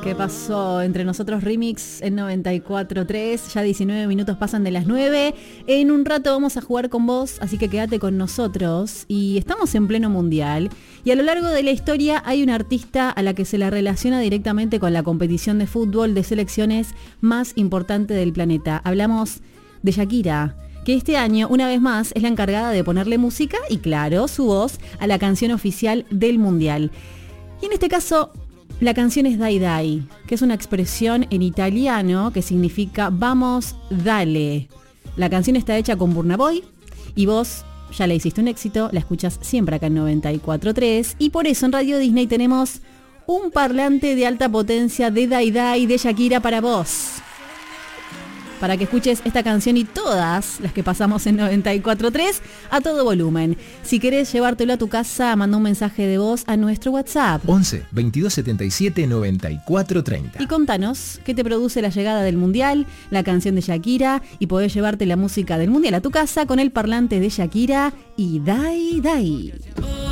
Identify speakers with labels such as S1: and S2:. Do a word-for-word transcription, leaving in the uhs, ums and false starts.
S1: ¿Qué pasó? Entre nosotros remix en noventa y cuatro punto tres, ya diecinueve minutos pasan de las nueve. En un rato vamos a jugar con vos, así que quédate con nosotros. Y estamos en pleno mundial. Y a lo largo de la historia hay una artista a la que se la relaciona directamente con la competición de fútbol de selecciones más importante del planeta. Hablamos de Shakira, que este año, una vez más, es la encargada de ponerle música y, claro, su voz a la canción oficial del mundial. Y en este caso, la canción es Dai Dai, que es una expresión en italiano que significa vamos, dale. La canción está hecha con Burna Boy y vos ya le hiciste un éxito, la escuchas siempre acá en noventa y cuatro punto tres y por eso en Radio Disney tenemos un parlante de alta potencia de Dai Dai de Shakira para vos, para que escuches esta canción y todas las que pasamos en noventa y cuatro punto tres a todo volumen. Si querés llevártelo a tu casa, manda un mensaje de voz a nuestro WhatsApp
S2: once, veintidós setenta y siete, noventa y cuatro treinta.
S1: Y contanos qué te produce la llegada del Mundial, la canción de Shakira, y podés llevarte la música del Mundial a tu casa con el parlante de Shakira y Dai Dai.